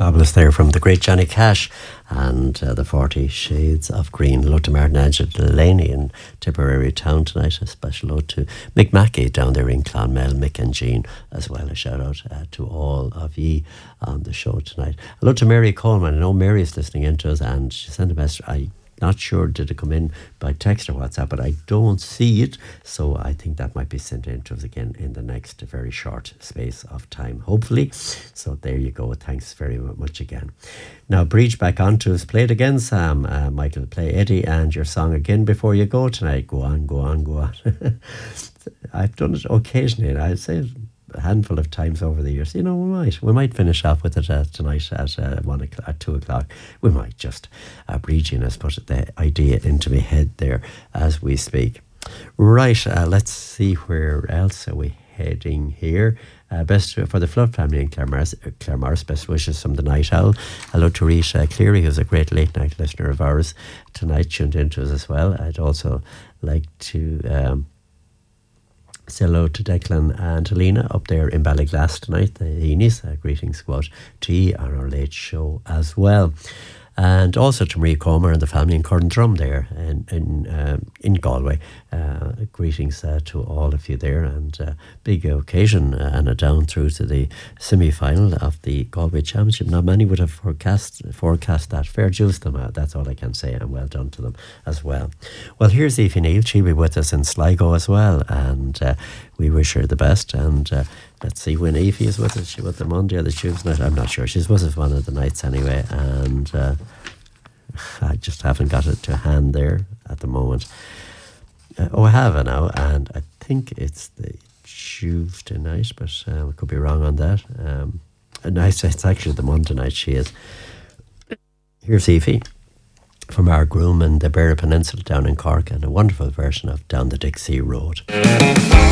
Fabulous there from the great Johnny Cash and the 40 Shades of Green. Hello to Martin Angela Delaney in Tipperary Town tonight. A special hello to Mick Mackey down there in Clonmel, Mick and Jean as well. A shout out to all of ye on the show tonight. Hello to Mary Coleman. I know Mary is listening in to us and she sent a message. Not sure did it come in by text or WhatsApp, but I don't see it, so I think that might be sent in to us again in the next very short space of time, hopefully. So there you go. Thanks very much again. Now, Breach back onto us. Play it again, Sam. Michael, play Eddie and your song again before you go tonight. Go on, go on, go on. I've done it occasionally. I'd say it a handful of times over the years. You know, we might finish off with it tonight at 1 o'clock, at 2 o'clock. We might just Bridginess put the idea into my head there as we speak. Right, let's see where else are we heading here. Best for the Flood family in Claremorris. Best wishes from the Night Owl. Hello to Risha Cleary, who's a great late night listener of ours tonight, tuned into us as well. I'd also like to say hello to Declan and Helena up there in Ballyglass tonight, the Heenies. Greetings go out to you on our late show as well. And also to Marie Comer and the family in Corndrum there in Galway. Greetings to all of you there, and big occasion and down through to the semi-final of the Galway Championship. Not many would have forecast that. Fair dues to them, that's all I can say, and well done to them as well. Well, here's Aoife Neal. She'll be with us in Sligo as well, and we wish her the best. And let's see when Aoife is with us. Is she with the Monday or the Tuesday night? I'm not sure. She's with us one of the nights anyway, and I just haven't got it to hand there at the moment. I have it now, and I think it's the Tuesday night, but I could be wrong on that. It's actually the Monday night she is. Here's Aoife from our groom in the Beara Peninsula down in Cork, and a wonderful version of Down the Dixie Road.